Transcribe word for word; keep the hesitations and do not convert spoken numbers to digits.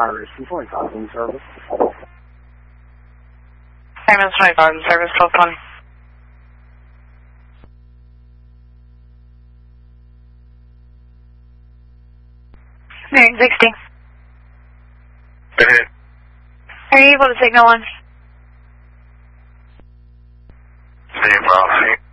Irish twenty-five in service. Simon's twenty-five in service, twelve twenty. Bearing sixty. Go ahead. Are you able to signal one? See you, bro.